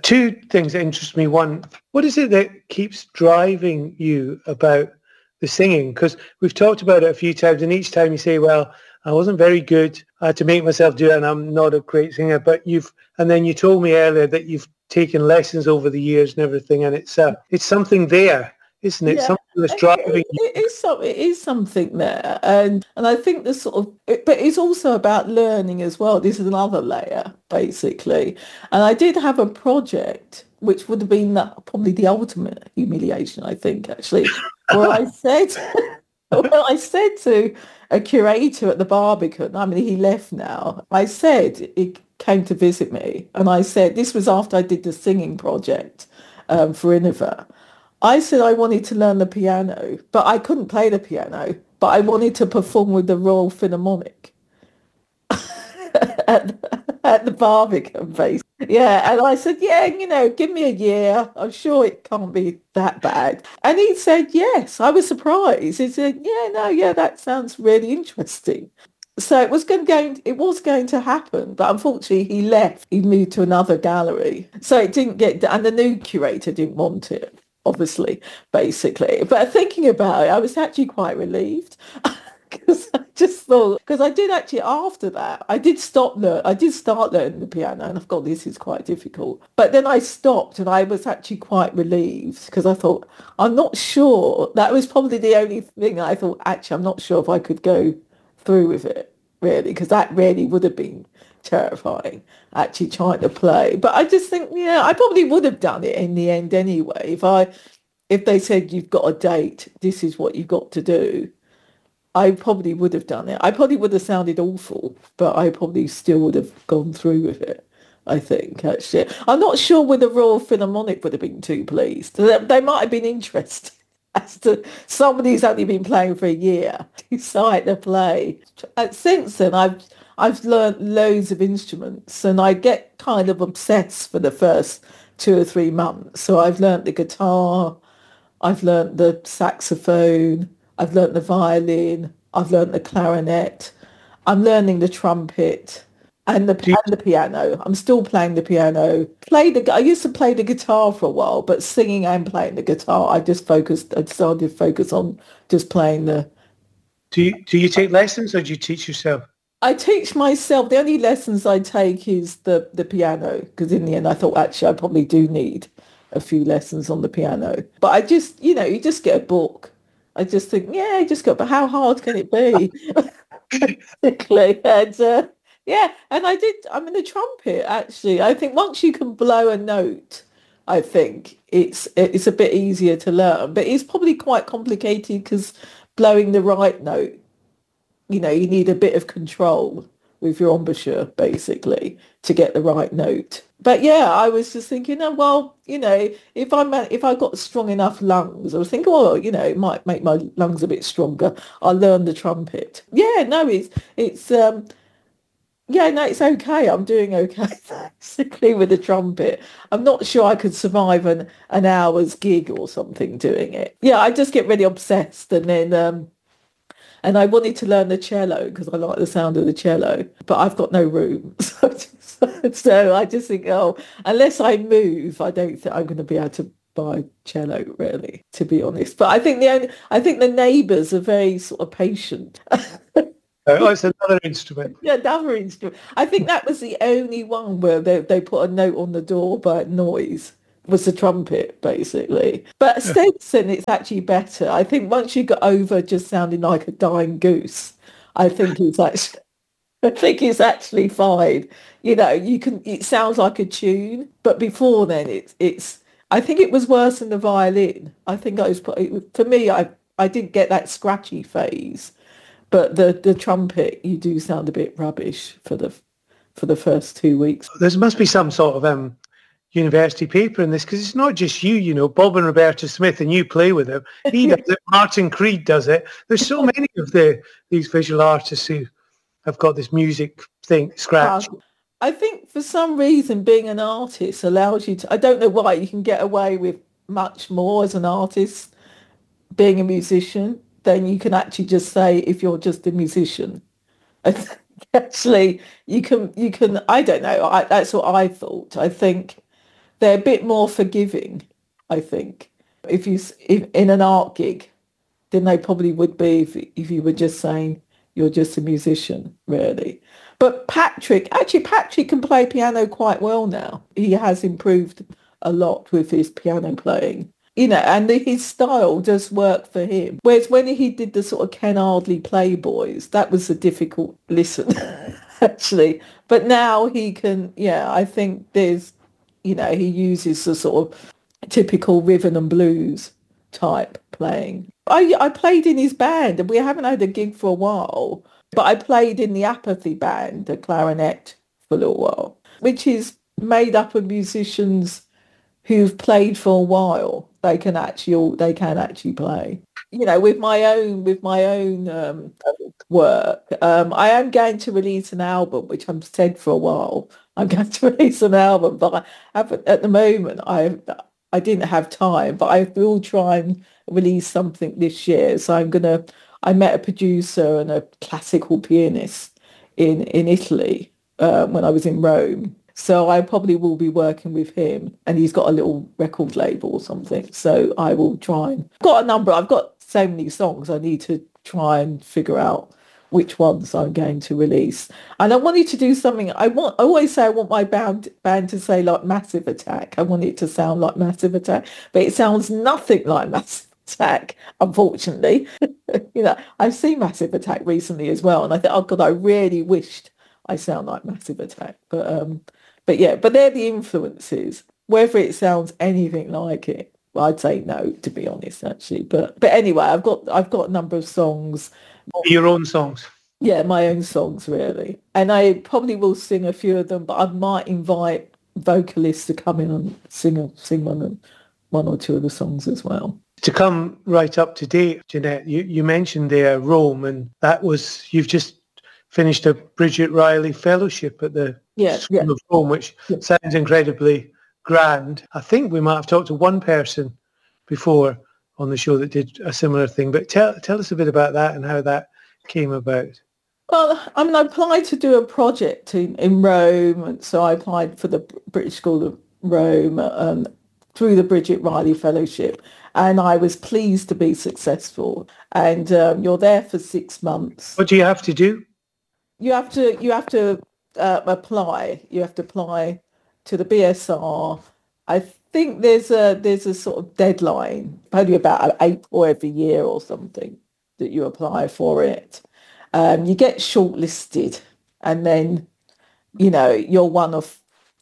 Two things that interest me. One, what is it that keeps driving you about the singing? Because we've talked about it a few times, and each time you say, well, I wasn't very good. I had to make myself do it, and I'm not a great singer. But and then you told me earlier that you've taken lessons over the years and everything, and it's something there, isn't it? Yeah, Something that's driving you. it is something there, and I think the but it's also about learning as well. This is another layer, basically. And I did have a project which would have been probably the ultimate humiliation, I think, actually, where I said, well, I said to a curator at the Barbican, I mean, he left now. I said he came to visit me, and I said this was after I did the singing project for Innova. I said I wanted to learn the piano, but I couldn't play the piano, but I wanted to perform with the Royal Philharmonic at the Barbican base. Yeah, and I said, yeah, give me a year. I'm sure it can't be that bad. And he said, yes. I was surprised. He said, yeah, no, yeah, that sounds really interesting. So it was going to happen, but unfortunately he left. He moved to another gallery. So it didn't and the new curator didn't want it, obviously, basically. But thinking about it, I was actually quite relieved. Because I just thought, because I did actually after that, I did start learning the piano, and I've got this is quite difficult. But then I stopped, and I was actually quite relieved because I thought, I'm not sure. That was probably the only thing I thought, actually, I'm not sure if I could go through with it, really, because that really would have been terrifying, actually trying to play. But I just think, yeah, I probably would have done it in the end anyway. If they said you've got a date, this is what you've got to do. I probably would have done it. I probably would have sounded awful, but I probably still would have gone through with it. I think, actually. I'm not sure whether Royal Philharmonic would have been too pleased. They might have been interested as to somebody who's only been playing for a year decide to play. And since then, I've learned loads of instruments, and I get kind of obsessed for the first 2 or 3 months. So I've learned the guitar, I've learnt the saxophone, I've learnt the violin, I've learnt the clarinet, I'm learning the trumpet Do you, and the piano. I'm still playing the piano. I used to play the guitar for a while, but singing and playing the guitar, I started to focus on just playing the do you take lessons or do you teach yourself? I teach myself. The only lessons I take is the piano, because in the end I thought actually I probably do need a few lessons on the piano. But I just, you just get a book. I just think, yeah, you just go, but how hard can it be? Basically. And yeah, and I'm in the trumpet actually. I think once you can blow a note, I think it's a bit easier to learn. But it's probably quite complicated because blowing the right note, you need a bit of control with your embouchure, basically, to get the right note. But yeah, I was just thinking, oh, well, if I got strong enough lungs, I was thinking, well, it might make my lungs a bit stronger. I'll learn the trumpet. Yeah, no, it's yeah, no, it's okay. I'm doing okay, basically, with the trumpet. I'm not sure I could survive an hour's gig or something doing it. Yeah, I just get really obsessed, and I wanted to learn the cello because I like the sound of the cello, but I've got no room. So I just think, oh, unless I move, I don't think I'm going to be able to buy cello, really, to be honest. But I think the neighbours are very sort of patient. Oh, it's another instrument. Yeah, another instrument. I think that was the only one where they put a note on the door by noise was the trumpet, basically. But Yeah. since then, it's actually better. I think once you got over just sounding like a dying goose, I think it's actually, I think it's actually fine. It sounds like a tune, but before then, I think it was worse than the violin. I think for me, I didn't get that scratchy phase. But the trumpet, you do sound a bit rubbish for the first 2 weeks. There must be some sort of university paper in this because it's not just you, Bob and Roberta Smith, and you play with him. He does it. Martin Creed does it. There's so many of these visual artists who have got this music thing, scratch. I think for some reason being an artist allows you to, I don't know why, you can get away with much more as an artist being a musician than you can actually just say if you're just a musician. I think actually, I don't know, that's what I thought. I think they're a bit more forgiving, I think. If in an art gig, than they probably would be if you were just saying you're just a musician, really. But Patrick can play piano quite well now. He has improved a lot with his piano playing. And his style does work for him. Whereas when he did the sort of Ken Ardley Playboys, that was a difficult listen, actually. But now he can, I think he uses the sort of typical rhythm and blues type playing. I played in his band, and we haven't had a gig for a while, but I played in the Apathy band, the clarinet, for a little while, which is made up of musicians who've played for a while. They can actually play. With my own work, I am going to release an album, which I've said for a while. I'm going to release an album, but at the moment I didn't have time, but I will try and release something this year. So I met a producer and a classical pianist in Italy when I was in Rome. So I probably will be working with him, and he's got a little record label or something. So I will try and I've got so many songs. I need to try and figure out which ones I'm going to release. And I wanted to do something. I always say I want my band to say like Massive Attack. I want it to sound like Massive Attack, but it sounds nothing like Massive Attack, unfortunately. I've seen Massive Attack recently as well, and I thought, oh God, I really wished I sound like Massive Attack. But they're the influences. Whether it sounds anything like it, well, I'd say no, to be honest, actually. But anyway, I've got a number of songs. Your own songs? Yeah, my own songs, really. And I probably will sing a few of them, but I might invite vocalists to come in and sing one or two of the songs as well. To come right up to date, Jeanette, you mentioned there Rome, and you've just finished a Bridget Riley Fellowship at the School of Rome, which sounds incredibly grand. I think we might have talked to one person before on the show that did a similar thing, but tell us a bit about that and how that came about. Well, I applied to do a project in Rome, and so I applied for the British School of Rome through the Bridget Riley Fellowship, and I was pleased to be successful. And you're there for 6 months. What do you have to do? You have to apply. You have to apply to the BSR. I think there's a sort of deadline, probably about April every year or something, that you apply for it. You get shortlisted, and then you're one out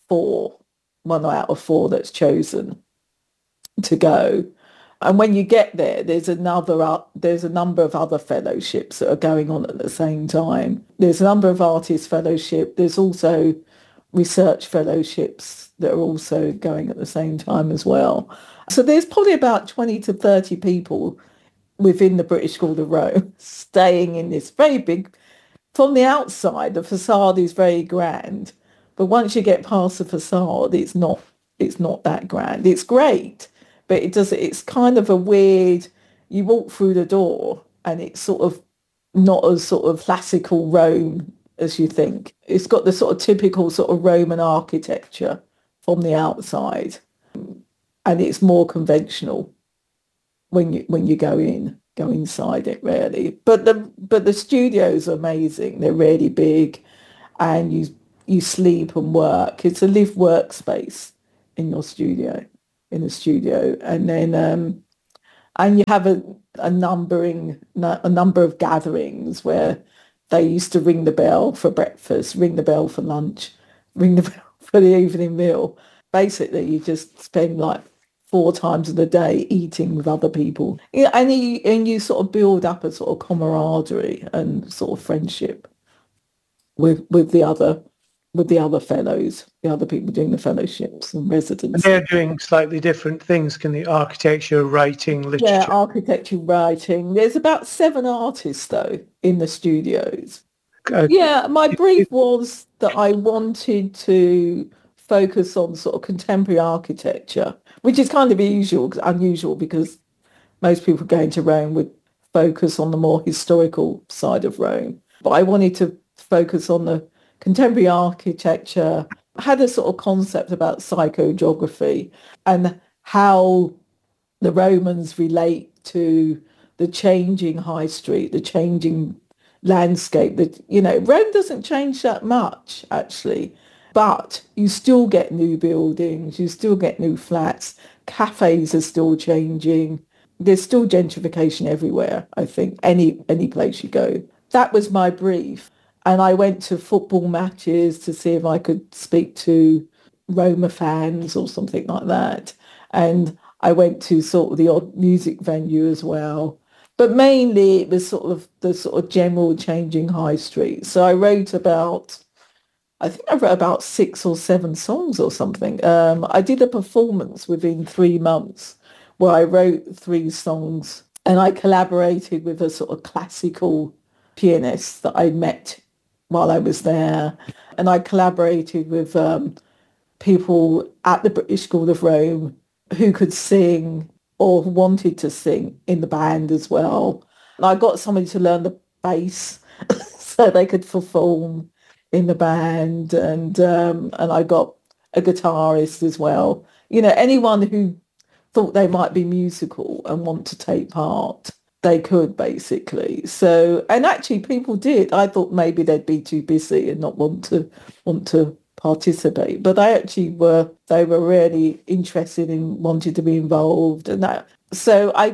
of four that's chosen to go. And when you get there, there's a number of other fellowships that are going on at the same time. There's a number of artist fellowship. There's also research fellowships that are also going at the same time as well. So there's probably about 20 to 30 people within the British School of Rome staying in this very big, from the outside, the facade is very grand. But once you get past the facade, it's not that grand. It's great. But it's kind of a weird, you walk through the door and it's sort of not as sort of classical Rome as you think. It's got the sort of typical sort of Roman architecture from the outside, and it's more conventional when you go inside it, really. But the studios are amazing. They're really big, and you sleep and work. It's a live workspace in the studio, and then and you have a number of gatherings where they used to ring the bell for breakfast, ring the bell for lunch, ring the bell for the evening meal. Basically, you just spend like 4 times in the day eating with other people, and you sort of build up a sort of camaraderie and sort of friendship with the other fellows, the other people doing the fellowships and residents. And they're doing slightly different things. Can the architecture, writing, literature? Yeah, architecture, writing. There's about 7 artists though in the studios. Yeah, my brief was that I wanted to focus on sort of contemporary architecture, which is kind of unusual because most people going to Rome would focus on the more historical side of Rome. But I wanted to focus on the contemporary architecture, had a sort of concept about psychogeography and how the Romans relate to the changing high street, the changing landscape. That, you know, Rome doesn't change that much actually, but you still get new buildings, you still get new flats, cafes are still changing. There's still gentrification everywhere, I think, any place you go. That was my brief. And I went to football matches to see if I could speak to Roma fans or something like that. And I went to sort of the odd music venue as well. But mainly it was sort of the sort of general changing high street. So I think I wrote about 6 or 7 songs or something. I did a performance within 3 months where I wrote 3 songs and I collaborated with a sort of classical pianist that I met while I was there. And I collaborated with people at the British School of Rome who could sing or wanted to sing in the band as well. And I got somebody to learn the bass so they could perform in the band, and I got a guitarist as well. You know, anyone who thought they might be musical and want to take part, they could basically. So, and actually people did. I thought maybe they'd be too busy and not want to participate, but they were really interested in wanting to be involved, and that. So I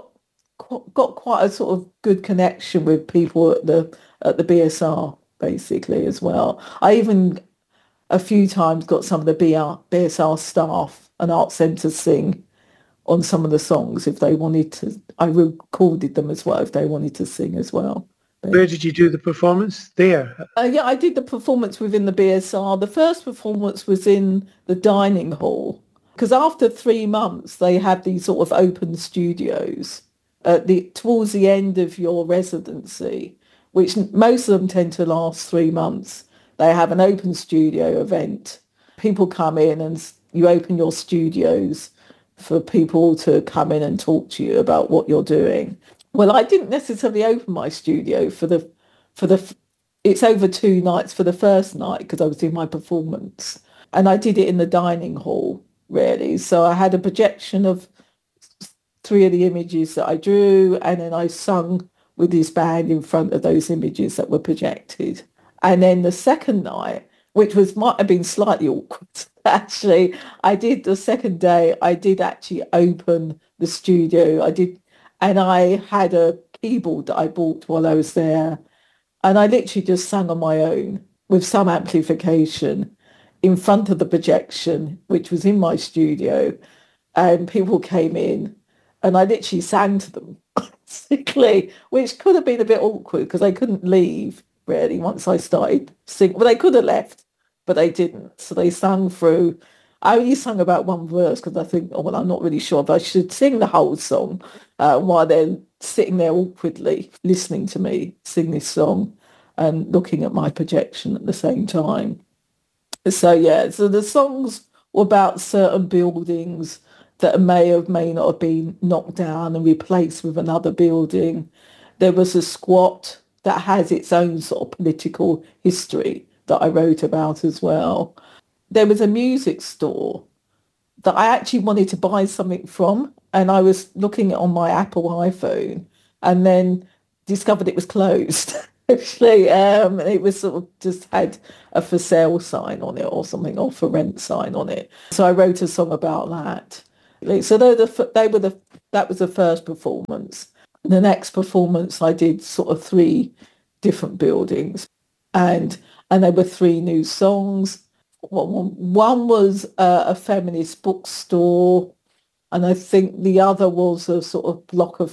got quite a sort of good connection with people at the BSR basically as well. I even a few times got some of the BSR staff and asked them to sing on some of the songs if they wanted to. I recorded them as well if they wanted to sing as well. Where did you do the performance? There. Yeah, I did the performance within the BSR. The first performance was in the dining hall because after 3 months they have these sort of open studios towards the end of your residency, which most of them tend to last 3 months. They have an open studio event. People come in and you open your studios for people to come in and talk to you about what you're doing. Well, I didn't necessarily open my studio it's over 2 nights for the first night because I was doing my performance. And I did it in the dining hall, really. So I had a projection of 3 of the images that I drew, and then I sung with this band in front of those images that were projected. And then the second night, which might have been slightly awkward, actually, the second day, I did actually open the studio. And I had a keyboard that I bought while I was there. And I literally just sang on my own with some amplification in front of the projection, which was in my studio. And people came in and I literally sang to them, basically, which could have been a bit awkward because they couldn't leave, really, once I started singing. Well, they could have left, but they didn't. So they sang through. I only sang about one verse because I think, oh, well, I'm not really sure if I should sing the whole song while they're sitting there awkwardly listening to me sing this song and looking at my projection at the same time. So, yeah, so the songs were about certain buildings that may not have been knocked down and replaced with another building. There was a squat that has its own sort of political history that I wrote about as well. There was a music store that I actually wanted to buy something from, and I was looking on my Apple iPhone and then discovered it was closed. Actually, it was sort of just had a for sale sign on it or something, or for rent sign on it. So I wrote a song about that. So that was the first performance. The next performance, I did sort of 3 different buildings, and there were 3 new songs. One was a feminist bookstore, and I think the other was a sort of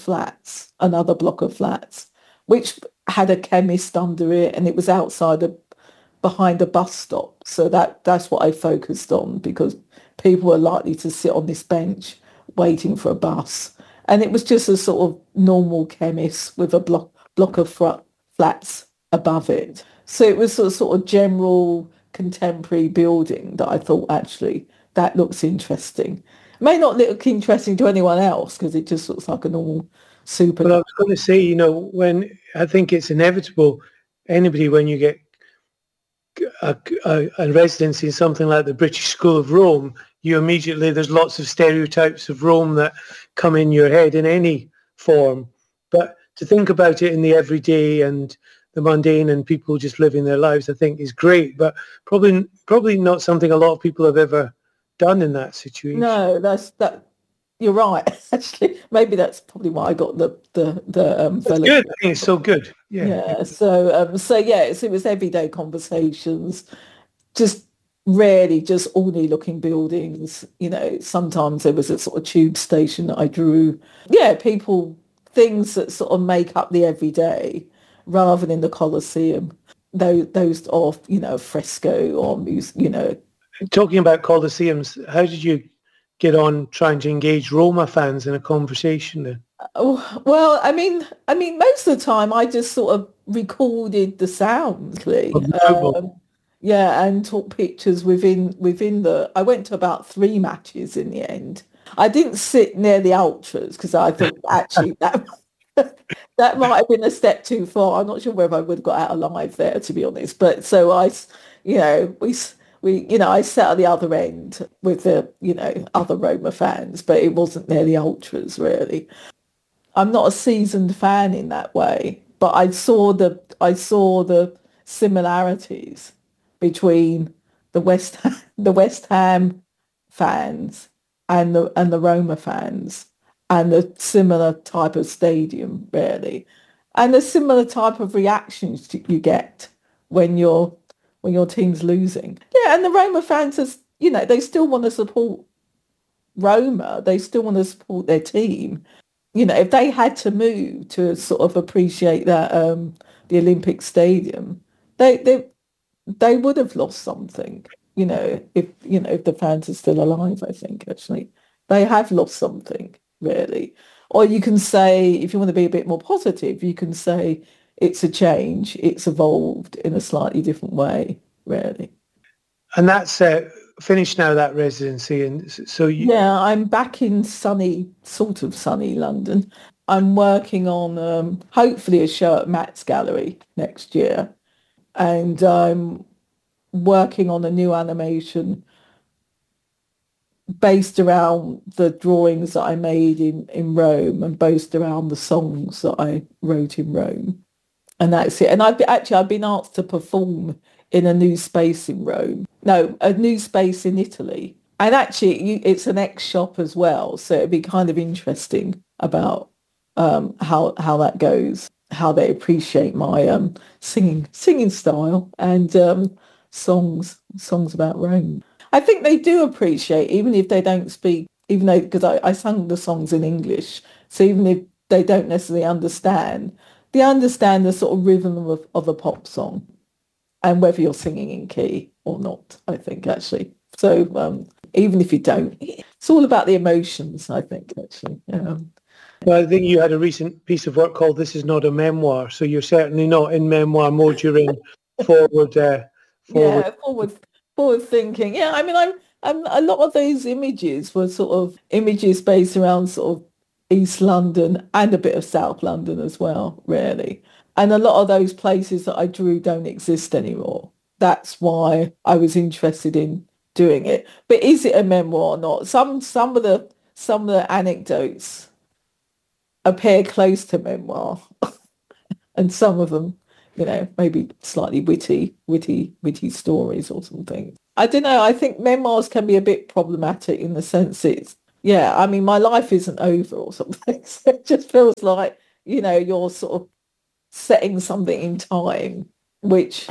another block of flats, which had a chemist under it, and it was behind a bus stop. So that's what I focused on because people were likely to sit on this bench waiting for a bus. And it was just a sort of normal chemist with a block of flats above it. So it was a sort of general contemporary building that I thought, actually, that looks interesting. It may not look interesting to anyone else because it just looks like a normal super. But I was going to say, when I think it's inevitable, when you get a residency in something like the British School of Rome, there's lots of stereotypes of Rome that come in your head in any form. But to think about it in the everyday and the mundane and people just living their lives, I think is great, but probably not something a lot of people have ever done in that situation. No, that. You're right. Actually, maybe that's probably why I got the That's fellowship. good. I think it's so good. Yeah. So yes, it was everyday conversations, just really just orderly looking buildings. Sometimes there was a sort of tube station that I drew. Yeah, people, things that sort of make up the everyday, rather than the Colosseum. Those of fresco or music. Talking about Colosseums, how did you get on trying to engage Roma fans in a conversation then? Oh, well, most of the time I just sort of recorded the sounds, Lee. Yeah, and took pictures within the. I went to about 3 matches in the end. I didn't sit near the ultras because I thought actually that that might have been a step too far. I'm not sure whether I would have got out alive there, to be honest. But so I sat at the other end with the other Roma fans, but it wasn't near the ultras really. I'm not a seasoned fan in that way, but I saw the similarities between the West Ham fans and the Roma fans, and the similar type of stadium really, and the similar type of reactions you get when your team's losing. Yeah, and the Roma fans, they still want to support Roma. They still want to support their team. If they had to move to sort of appreciate that the Olympic Stadium, they would have lost something. If the fans are still alive, I think actually they have lost something really. Or you can say, if you want to be a bit more positive, you can say it's a change. It's evolved in a slightly different way, really. And that's finished now, that residency, and so you. Yeah, I'm back in sort of sunny London. I'm working on hopefully a show at Matt's Gallery next year, and I'm working on a new animation based around the drawings that I made in Rome and based around the songs that I wrote in Rome. And that's it. And I've been asked to perform in a new space in Rome. No, a new space in Italy. And actually, it's an ex-shop as well. So it'd be kind of interesting about how that goes, how they appreciate my singing style and songs about Rome. I think they do appreciate, even if they don't speak, even though, because I sung the songs in English. So even if they don't necessarily understand, they understand the sort of rhythm of a pop song, and whether you're singing in key or not, I think, actually. So even if you don't, it's all about the emotions, I think, actually. Well, I think you had a recent piece of work called "This Is Not a Memoir," so you're certainly not in memoir mode. You're in forward. Yeah, forward thinking. Yeah, I'm a lot of those images were sort of images based around sort of East London and a bit of South London as well, really. And a lot of those places that I drew don't exist anymore. That's why I was interested in doing it. But is it a memoir or not? Some of the anecdotes appear close to memoir, and some of them, maybe slightly witty stories or something. I don't know. I think memoirs can be a bit problematic in the sense my life isn't over or something. So it just feels like, you're sort of setting something in time, which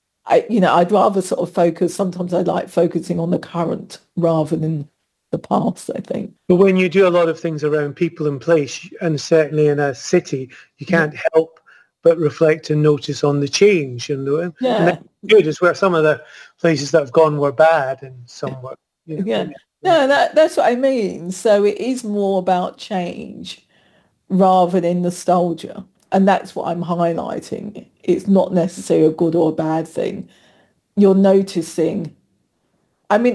I'd rather sort of focus. Sometimes I like focusing on the current rather than the past, I think. But when you do a lot of things around people and place, and certainly in a city, you can't help but reflect and notice on the change. And that's good as well. Some of the places that have gone were bad and some were, Yeah. No, that's what I mean. So it is more about change rather than nostalgia. And that's what I'm highlighting. It's not necessarily a good or a bad thing. You're noticing. I mean,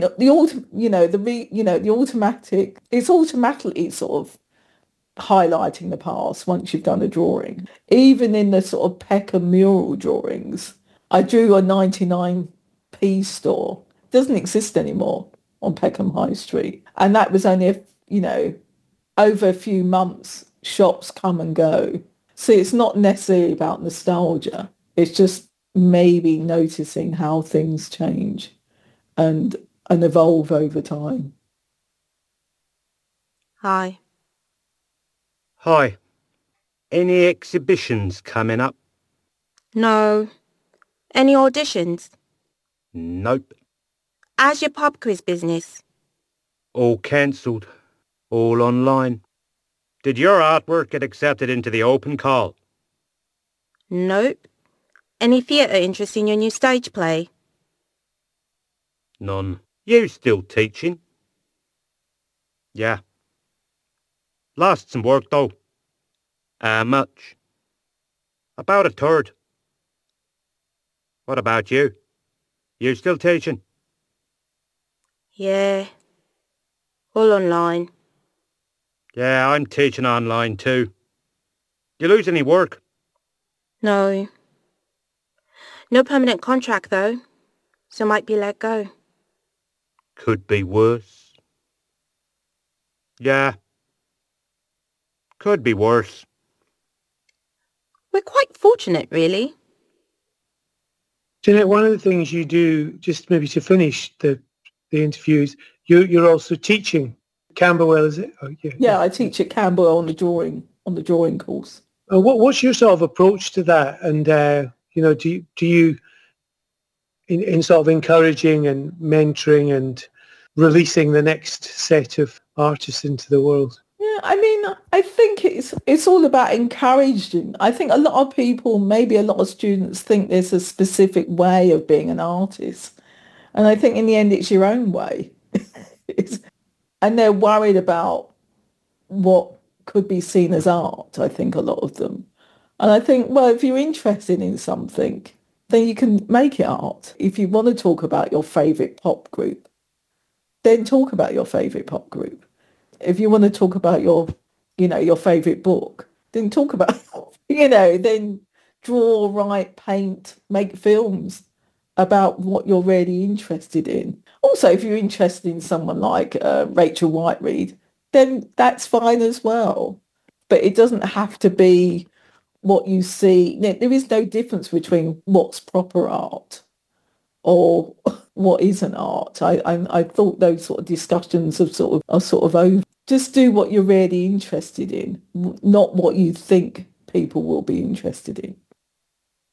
the automatic. It's automatically sort of highlighting the past once you've done a drawing. Even in the sort of Peckham mural drawings, I drew a 99 Peas store. It doesn't exist anymore on Peckham High Street. And that was only, over a few months, shops come and go. So it's not necessarily about nostalgia. It's just maybe noticing how things change and evolve over time. Hi. Hi. Any exhibitions coming up? No. Any auditions? Nope. How's your pub quiz business? All cancelled. All online. Did your artwork get accepted into the open call? Nope. Any theatre interest in your new stage play? None. You still teaching? Yeah. Lost some work though. How much? About a third. What about you? You still teaching? Yeah. All online. Yeah, I'm teaching online too. You lose any work? No. No permanent contract though, so might be let go. Could be worse. Yeah. Could be worse. We're quite fortunate, really. Jeanette, one of the things you do, just maybe to finish the interviews, you're also teaching. Camberwell, is it? Oh, Yeah, I teach at Camberwell on the drawing course. What's your sort of approach to that? And do you in sort of encouraging and mentoring and releasing the next set of artists into the world? Yeah, I mean, I think it's all about encouraging. I think a lot of people, maybe a lot of students, think there's a specific way of being an artist. And I think in the end, it's your own way. And they're worried about what could be seen as art, I think, a lot of them. And I think, well, if you're interested in something, then you can make it art. If you want to talk about your favourite pop group, then talk about your favourite pop group. If you want to talk about your favourite book, then talk about, then draw, write, paint, make films about what you're really interested in. Also, if you're interested in someone like Rachel Whiteread, then that's fine as well. But it doesn't have to be what you see. There is no difference between what's proper art or what isn't art. I thought those sort of discussions are sort of over. Just do what you're really interested in, not what you think people will be interested in.